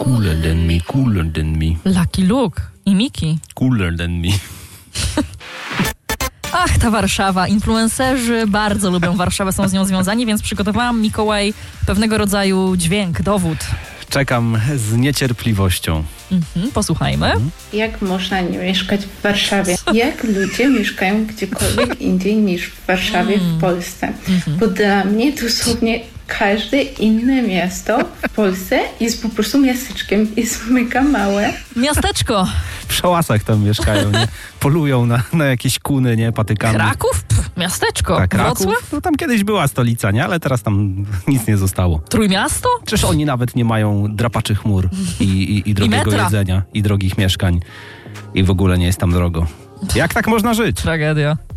Cooler than me, cooler than me. Lucky Luke i Miki. Cooler than me. Ach, ta Warszawa. Influencerzy bardzo lubią Warszawę, są z nią związani, więc przygotowałam, Mikołaj, pewnego rodzaju dźwięk, dowód. Czekam z niecierpliwością. Posłuchajmy. Jak można nie mieszkać w Warszawie? Jak ludzie mieszkają gdziekolwiek indziej niż w Warszawie, w Polsce? Bo dla mnie dosłownie każde inne miasto w Polsce jest po prostu miasteczkiem, jest mega małe. Miasteczko. W szałasach tam mieszkają, nie? Polują na jakieś kuny, nie? Patykami. Kraków? Miasteczko. Tak, Kraków. Wrocław? No tam kiedyś była stolica, nie? Ale teraz tam nic nie zostało. Trójmiasto? Przecież oni nawet nie mają drapaczy chmur i drogiego metra. jedzenia, i drogich mieszkań. I w ogóle nie jest tam drogo. Jak tak można żyć? Tragedia.